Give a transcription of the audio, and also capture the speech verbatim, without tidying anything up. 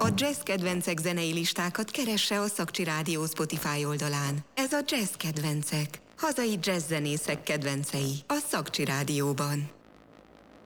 A Jazz Kedvencek zenei listákat keresse a Szakcsi Rádió Spotify oldalán. Ez a Jazz Kedvencek. Hazai jazz zenészek kedvencei a Szakcsi Rádióban.